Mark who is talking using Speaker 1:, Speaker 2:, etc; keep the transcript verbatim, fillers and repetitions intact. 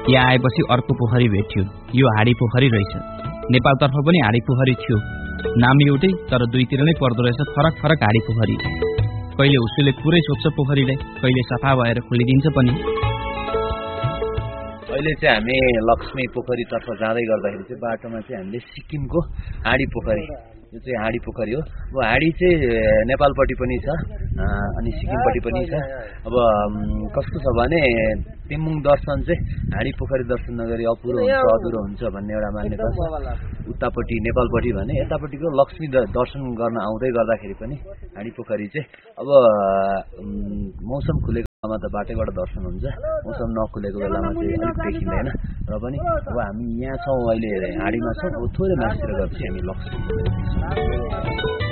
Speaker 1: यहाँ आएपछि अर्को पोखरी भेट्यो। यो हाडी पोखरी रहेछ। नेपालतर्फ पनि हाडी पोखरी थियो। नाम एउटै तर दुईतिर नै पर्दो रहेछ फरक फरक हाडी पोखरी। कहिले उसले पुरै सोध्छ पोखरीलाई, कहिले सफा भएर खोलिदिन्छ पनि।
Speaker 2: अहिले चाहिँ हामी लक्ष्मी पोखरीतर्फ जाँदै गर्दाखेरि चाहिँ बाटोमा चाहिँ हामीले सिक्किमको हाडी पोखरी, यो चाहिँ हाडी पोखरी हो। अब हाडी चाहिँ नेपालपट्टि पनि छ अनि सिक्किमपट्टि पनि छ। अब कस्तो छ भने तेमुङ दर्शन चाहिँ हाडी पोखरी दर्शन नगरी अपुरो हुन्छ, अधुरो हुन्छ भन्ने एउटा मान्यता छ उतापट्टि नेपालपट्टि भने। यतापट्टिको लक्ष्मी दर्शन गर्न आउँदै गर्दाखेरि पनि हाडी पोखरी चाहिँ अब मौसम खुलेको बेलामा त बाटैबाट दर्शन हुन्छ, मौसम नखुलेको बेलामा चाहिँ अलिक देखिँदैन। र पनि अब हामी यहाँ छौँ अहिले हाडीमा छौँ। अब थोरै मासतिर गएपछि हामी लक्ष्मी